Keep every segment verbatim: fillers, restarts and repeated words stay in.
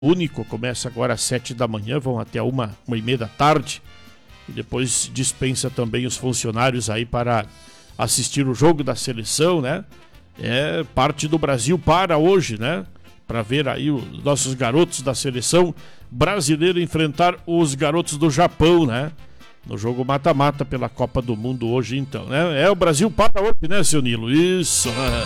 único, começa agora às sete da manhã, vão até uma, uma e meia da tarde. E depois dispensa também os funcionários aí para assistir o jogo da seleção, né? É parte do Brasil para hoje, né? Para ver aí os nossos garotos da seleção brasileira enfrentar os garotos do Japão, né? No jogo mata-mata pela Copa do Mundo hoje, então, né? É o Brasil para hoje, né, seu Nilo? Isso.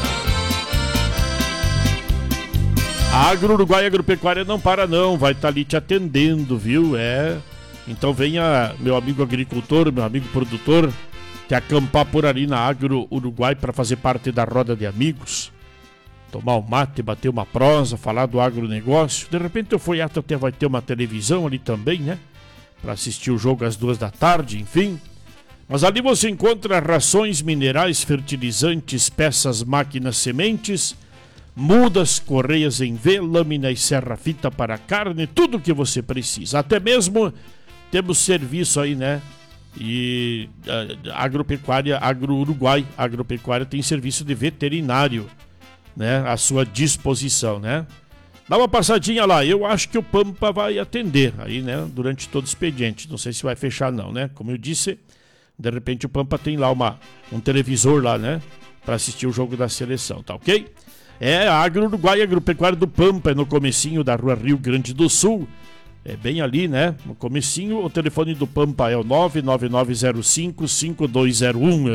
A Agro Uruguai Agropecuária não para não, vai estar ali te atendendo, viu? É. Então venha, meu amigo agricultor, meu amigo produtor, te acampar por ali na Agro Uruguai para fazer parte da roda de amigos, tomar um mate, bater uma prosa, falar do agronegócio. De repente eu fui até vai ter uma televisão ali também, né? Para assistir o jogo às duas da tarde, enfim. Mas ali você encontra rações minerais, fertilizantes, peças, máquinas, sementes, mudas, correias em V, lâmina e serra-fita para carne, tudo o que você precisa. Até mesmo temos serviço aí, né? E a Agropecuária, Agro Uruguai, Agropecuária tem serviço de veterinário, né? À sua disposição, né? Dá uma passadinha lá, eu acho que o Pampa vai atender aí, né? Durante todo o expediente, não sei se vai fechar não, né? Como eu disse, de repente o Pampa tem lá uma, um televisor lá, né? Para assistir o jogo da seleção, tá ok? É a Agro Uruguai, Agropecuária do Pampa, é no comecinho da rua Rio Grande do Sul. É bem ali, né? No comecinho, o telefone do Pampa é o nove nove nove zero cinco cinco dois zero um.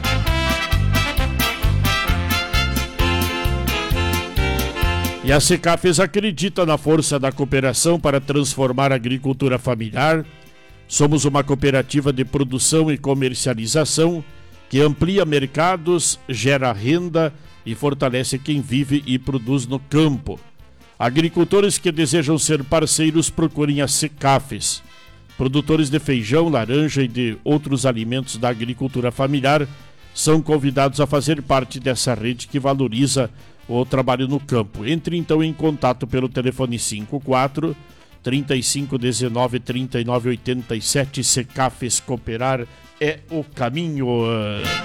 E a Secafes acredita na força da cooperação para transformar a agricultura familiar. Somos uma cooperativa de produção e comercialização que amplia mercados, gera renda e fortalece quem vive e produz no campo. Agricultores que desejam ser parceiros procurem a Secafes. Produtores de feijão, laranja e de outros alimentos da agricultura familiar são convidados a fazer parte dessa rede que valoriza o trabalho no campo. Entre então em contato pelo telefone cinco quatro, trinta e cinco, dezenove, trinta e nove, oitenta e sete. Secafes, cooperar é o caminho.